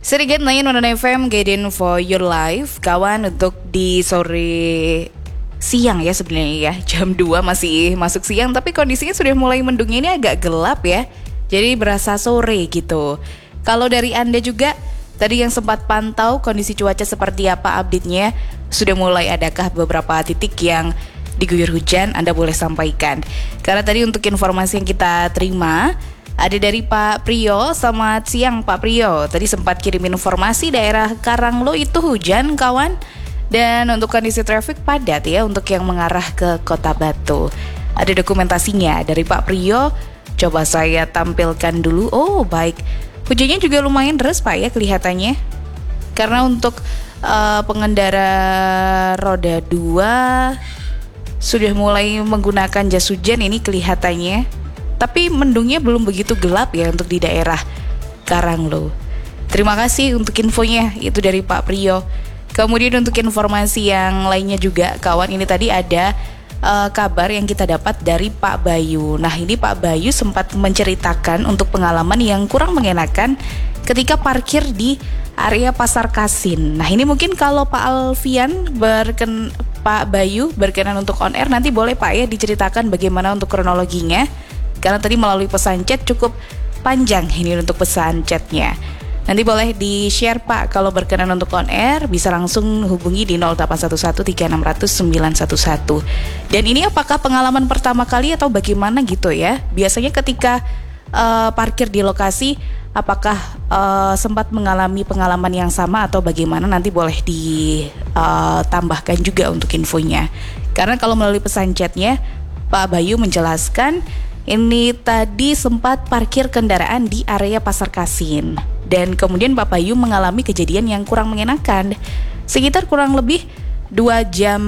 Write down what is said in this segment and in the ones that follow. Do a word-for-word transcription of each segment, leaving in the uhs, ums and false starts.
Sedikit nanya Nona F M, guiding for your life. Kawan, untuk di sore siang ya sebenarnya ya, jam dua masih masuk siang, tapi kondisinya sudah mulai mendung, ini agak gelap ya. Jadi berasa sore gitu. Kalau dari Anda juga tadi yang sempat pantau kondisi cuaca seperti apa update-nya? Sudah mulai adakah beberapa titik yang diguyur hujan? Anda boleh sampaikan. Karena tadi untuk informasi yang kita terima ada dari Pak Priyo. Selamat siang Pak Priyo. Tadi sempat kirim informasi daerah Karanglo itu hujan kawan. Dan untuk kondisi traffic padat ya untuk yang mengarah ke Kota Batu. Ada dokumentasinya dari Pak Priyo. Coba saya tampilkan dulu. Oh baik, hujannya juga lumayan deras Pak ya kelihatannya. Karena untuk uh, pengendara roda dua sudah mulai menggunakan jas hujan ini kelihatannya. Tapi mendungnya belum begitu gelap ya untuk di daerah Karanglo. Terima kasih untuk infonya, itu dari Pak Priyo. Kemudian untuk informasi yang lainnya juga kawan, ini tadi ada uh, kabar yang kita dapat dari Pak Bayu. Nah ini Pak Bayu sempat menceritakan untuk pengalaman yang kurang mengenakan ketika parkir di area Pasar Kasin. Nah ini mungkin kalau Pak Alfian berken Pak Bayu berkenan untuk on air, nanti boleh Pak ya diceritakan bagaimana untuk kronologinya. Karena tadi melalui pesan chat cukup panjang ini untuk pesan chatnya. Nanti boleh di-share Pak kalau berkenan untuk on air, bisa langsung hubungi di nol delapan satu satu tiga enam nol nol sembilan satu satu. Dan ini apakah pengalaman pertama kali atau bagaimana gitu ya? Biasanya ketika uh, parkir di lokasi, apakah uh, sempat mengalami pengalaman yang sama atau bagaimana? Nanti boleh ditambahkan uh, juga untuk infonya. Karena kalau melalui pesan chatnya, Pak Bayu menjelaskan ini tadi sempat parkir kendaraan di area Pasar Kasin. Dan kemudian Pak Bayu mengalami kejadian yang kurang mengenakan. Sekitar kurang lebih dua jam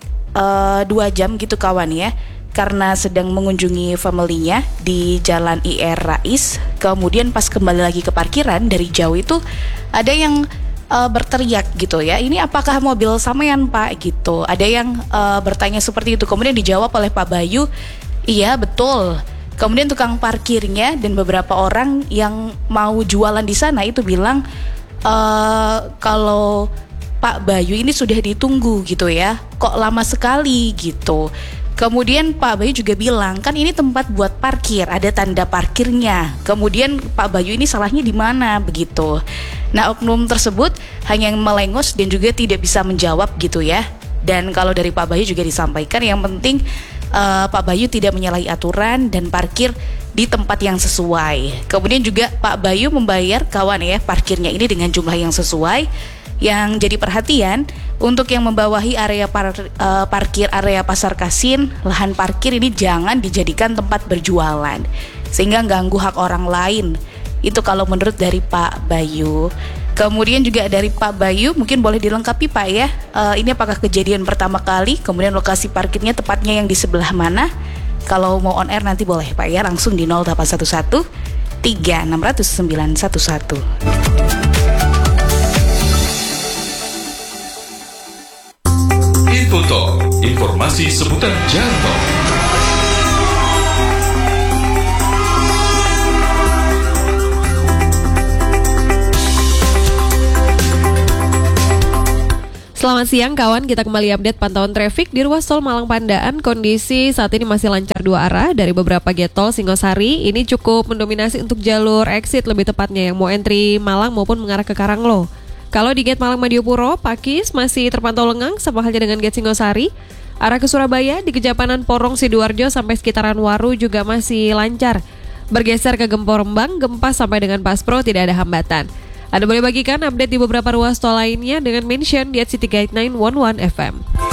uh, dua jam gitu kawan ya. Karena sedang mengunjungi family-nya di Jalan I R Rais. Kemudian pas kembali lagi ke parkiran dari jauh itu ada yang uh, berteriak gitu ya. Ini apakah mobil sampean Pak gitu. Ada yang uh, bertanya seperti itu. Kemudian dijawab oleh Pak Bayu, iya betul. Kemudian tukang parkirnya dan beberapa orang yang mau jualan di sana itu bilang e, kalau Pak Bayu ini sudah ditunggu gitu ya, kok lama sekali gitu. Kemudian Pak Bayu juga bilang kan ini tempat buat parkir, ada tanda parkirnya. Kemudian Pak Bayu ini salahnya di mana begitu. Nah oknum tersebut hanya melengos dan juga tidak bisa menjawab gitu ya. Dan kalau dari Pak Bayu juga disampaikan yang penting Uh, Pak Bayu tidak menyalahi aturan dan parkir di tempat yang sesuai. Kemudian juga Pak Bayu membayar kawan ya parkirnya ini dengan jumlah yang sesuai. Yang jadi perhatian untuk yang membawahi area par, uh, parkir area Pasar Kasin, lahan parkir ini jangan dijadikan tempat berjualan sehingga ganggu hak orang lain. Itu kalau menurut dari Pak Bayu. Kemudian juga dari Pak Bayu mungkin boleh dilengkapi Pak ya, uh, ini apakah kejadian pertama kali, kemudian lokasi parkirnya tepatnya yang di sebelah mana. Kalau mau on air nanti boleh Pak ya langsung di nol delapan satu satu tiga enam nol nol sembilan satu satu. Info Talk, informasi seputar jalan tol. Selamat siang kawan, kita kembali update pantauan traffic di ruas tol Malang Pandaan. Kondisi saat ini masih lancar dua arah dari beberapa gate tol Singosari. Ini cukup mendominasi untuk jalur exit lebih tepatnya yang mau entry Malang maupun mengarah ke Karanglo. Kalau di gate Malang Madiopuro, Pakis masih terpantau lengang sama halnya dengan gate Singosari. Arah ke Surabaya di Kejapanan Porong Sidoarjo sampai sekitaran Waru juga masih lancar. Bergeser ke Gempol Rembang, Gempas sampai dengan Paspro tidak ada hambatan. Anda boleh bagikan update di beberapa ruas tol lainnya dengan mention di at city guide sembilan satu satu F M.